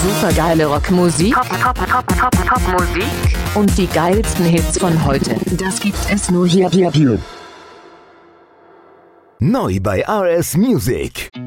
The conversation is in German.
Supergeile Rockmusik, Top-Musik und die geilsten Hits von heute. Das gibt es nur hier. Neu bei RS Music.